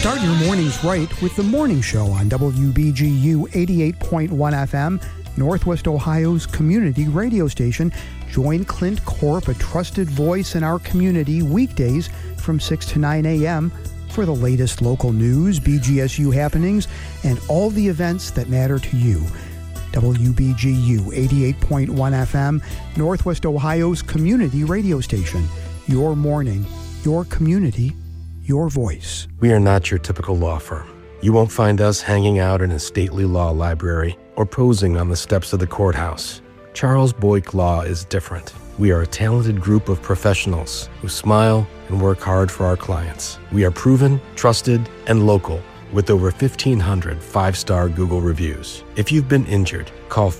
Start your mornings right with The Morning Show on WBGU 88.1 FM, Northwest Ohio's community radio station. Join Clint Corp, a trusted voice in our community, weekdays from 6 to 9 a.m. for the latest local news, BGSU happenings, and all the events that matter to you. WBGU 88.1 FM, Northwest Ohio's community radio station. Your morning, your community, your voice. We are not your typical law firm. You won't find us hanging out in a stately law library or posing on the steps of the courthouse. Charles Boyk Law is different. We are a talented group of professionals who smile and work hard for our clients. We are proven, trusted, and local with over 1,500 five-star Google reviews. If you've been injured, call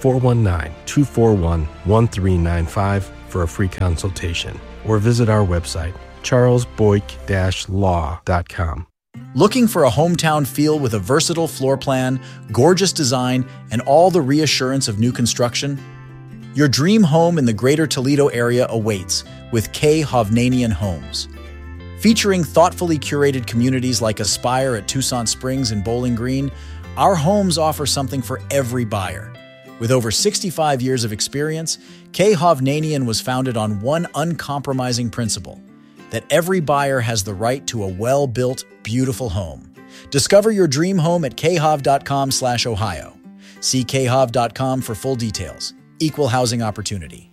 419-241-1395 for a free consultation or visit our website, charlesboyk-law.com. Looking for a hometown feel with a versatile floor plan, gorgeous design, and all the reassurance of new construction? Your dream home in the greater Toledo area awaits with K. Hovnanian Homes. Featuring thoughtfully curated communities like Aspire at Tucson Springs and Bowling Green, our homes offer something for every buyer. With over 65 years of experience, K. Hovnanian was founded on one uncompromising principle: that every buyer has the right to a well-built, beautiful home. Discover your dream home at khov.com/Ohio. See khov.com for full details. Equal housing opportunity.